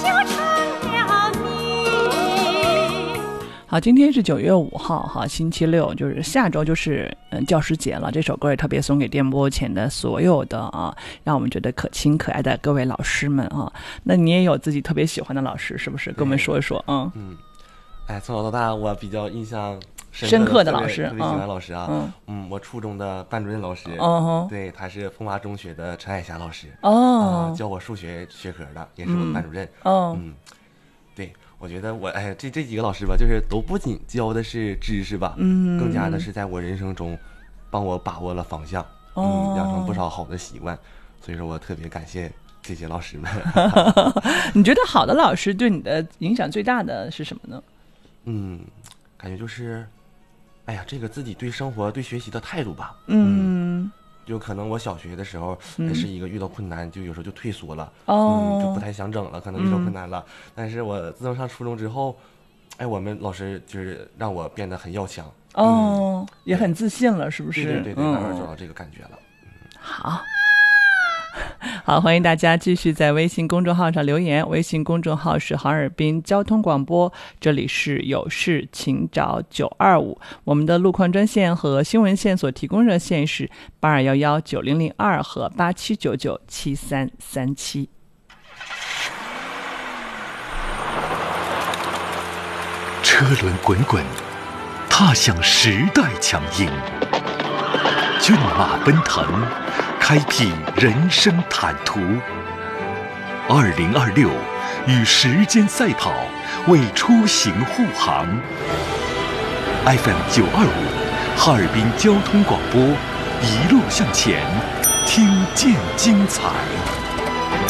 好，今天是9月5号，哈，星期六，就是下周就是教师节了。这首歌也特别送给电波前的所有的让我们觉得可亲可爱的各位老师们啊。那你也有自己特别喜欢的老师，是不是？跟我们说一说。 从小到大我比较印象深刻的老师， 特别喜欢老师啊。我初中的班主任老师，对，他是凤华中学的陈海霞老师，教我数学学科的，也是我的班主任。对，我觉得我这几个老师吧，就是都不仅教的是知识吧，更加的是在我人生中帮我把握了方向，养成不少好的习惯，所以说我特别感谢这些老师们。 你觉得好的老师对你的影响最大的是什么呢？ 感觉就是，这个自己对生活、对学习的态度吧。就可能我小学的时候是一个遇到困难就有时候就退缩了，就不太想整了，可能遇到困难了。但是我自从上初中之后，我们老师就是让我变得很要强， 也很自信了，是不是？ 对，慢慢找到这个感觉了。 好，欢迎大家继续在微信公众号上留言，微信公众号是哈尔滨交通广播，这里是有事请找925，我们的路况专线和新闻线索提供热线是82119002和87997337。 车轮滚滚，踏向时代强音，骏马奔腾，开辟人生坦途。2026，与时间赛跑，为出行护航。FM 925，哈尔滨交通广播，一路向前，听见精彩。